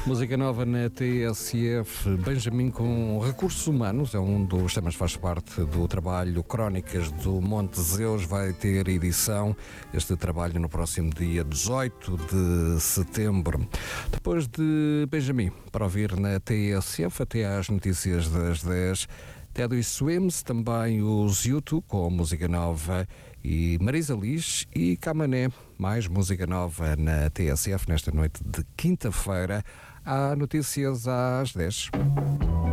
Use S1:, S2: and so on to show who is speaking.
S1: Música nova na TSF. Benjamin com recursos humanos é um dos temas que faz parte do trabalho Crónicas do Monte Zeus. Vai ter edição este trabalho no próximo dia 18 de setembro. Depois de Benjamin, para ouvir na TSF até às notícias das 10, Teddy Swims, também os YouTube com música nova e Marisa Liz e Camané, mais música nova na TSF nesta noite de quinta-feira. Há notícias às 10.